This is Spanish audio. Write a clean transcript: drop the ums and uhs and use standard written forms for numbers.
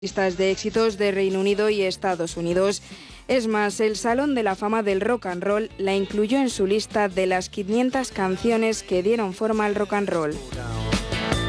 Listas de éxitos de Reino Unido y Estados Unidos. Es más, el Salón de la Fama del Rock and Roll la incluyó en su lista de las 500 canciones que dieron forma al rock and roll.